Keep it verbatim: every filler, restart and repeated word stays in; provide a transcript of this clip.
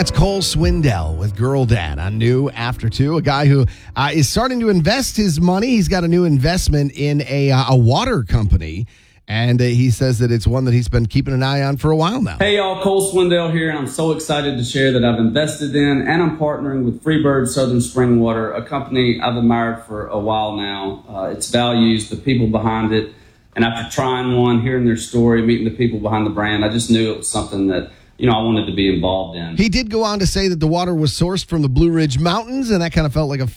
That's Cole Swindell with Girl Dad on New After Two, a guy who uh, is starting to invest his money. He's got a new investment in a, uh, a water company, and uh, he says that it's one that he's been keeping an eye on for a while now. Hey, y'all, Cole Swindell here, and I'm so excited to share that I've invested in and I'm partnering with Freebird Southern Spring Water, a company I've admired for a while now. Uh, its values, the people behind it, and after trying one, hearing their story, meeting the people behind the brand, I just knew it was something that you know, I wanted to be involved in. He did go on to say that the water was sourced from the Blue Ridge Mountains, and that kind of felt like a